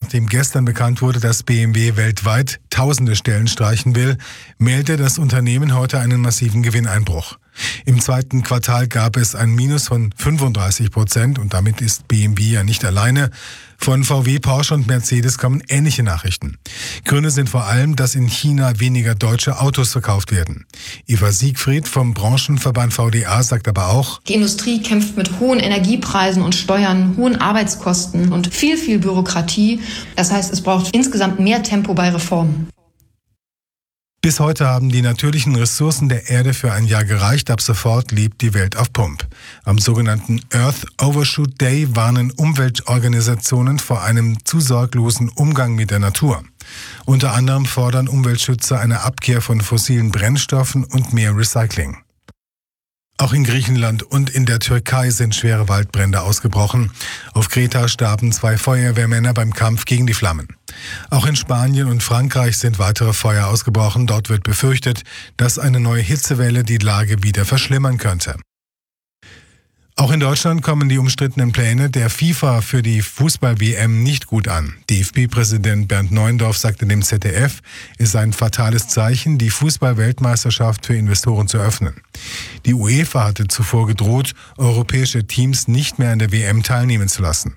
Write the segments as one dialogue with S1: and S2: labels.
S1: nachdem gestern bekannt wurde, dass BMW weltweit tausende Stellen streichen will, meldete das Unternehmen heute einen massiven Gewinneinbruch. Im zweiten Quartal gab es ein Minus von 35% und damit ist BMW ja nicht alleine. Von VW, Porsche und Mercedes kommen ähnliche Nachrichten. Gründe sind vor allem, dass in China weniger deutsche Autos verkauft werden. Eva Siegfried vom Branchenverband VDA sagt aber auch:
S2: Die Industrie kämpft mit hohen Energiepreisen und Steuern, hohen Arbeitskosten und viel Bürokratie. Das heißt, es braucht insgesamt mehr Tempo bei Reformen.
S1: Bis heute haben die natürlichen Ressourcen der Erde für ein Jahr gereicht. Ab sofort lebt die Welt auf Pump. Am sogenannten Earth Overshoot Day warnen Umweltorganisationen vor einem zu sorglosen Umgang mit der Natur. Unter anderem fordern Umweltschützer eine Abkehr von fossilen Brennstoffen und mehr Recycling. Auch in Griechenland und in der Türkei sind schwere Waldbrände ausgebrochen. Auf Kreta starben 2 Feuerwehrmänner beim Kampf gegen die Flammen. Auch in Spanien und Frankreich sind weitere Feuer ausgebrochen. Dort wird befürchtet, dass eine neue Hitzewelle die Lage wieder verschlimmern könnte. Auch in Deutschland kommen die umstrittenen Pläne der FIFA für die Fußball-WM nicht gut an. DFB-Präsident Bernd Neuendorf sagte dem ZDF, es sei ein fatales Zeichen, die Fußball-Weltmeisterschaft für Investoren zu öffnen. Die UEFA hatte zuvor gedroht, europäische Teams nicht mehr an der WM teilnehmen zu lassen.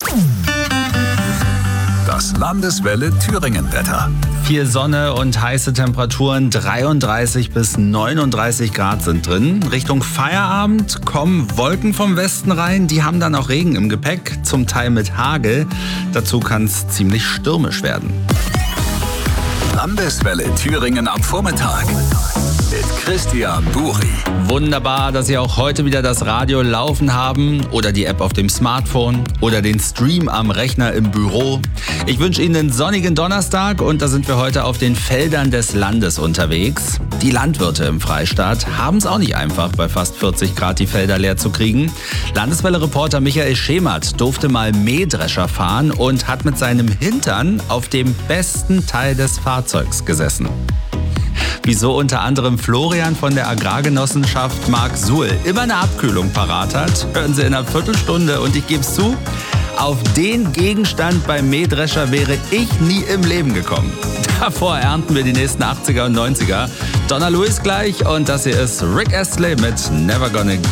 S3: Das Landeswelle Thüringen-Wetter.
S4: Viel Sonne und heiße Temperaturen, 33 bis 39 Grad sind drin. Richtung Feierabend kommen Wolken vom Westen rein, die haben dann auch Regen im Gepäck, zum Teil mit Hagel. Dazu kann es ziemlich stürmisch werden.
S3: Landeswelle Thüringen am Vormittag mit Christian Buri.
S4: Wunderbar, dass Sie auch heute wieder das Radio laufen haben oder die App auf dem Smartphone oder den Stream am Rechner im Büro. Ich wünsche Ihnen einen sonnigen Donnerstag und da sind wir heute auf den Feldern des Landes unterwegs. Die Landwirte im Freistaat haben es auch nicht einfach, bei fast 40 Grad die Felder leer zu kriegen. Landeswelle-Reporter Michael Schemert durfte mal Mähdrescher fahren und hat mit seinem Hintern auf dem besten Teil des Fahrzeugs gesessen. Wieso unter anderem Florian von der Agrargenossenschaft Mark Suhl immer eine Abkühlung parat hat, hören Sie in einer Viertelstunde und ich gebe es zu, auf den Gegenstand beim Mähdrescher wäre ich nie im Leben gekommen. Davor ernten wir die nächsten 80er und 90er. Donna Lewis gleich und das hier ist Rick Astley mit Never Gonna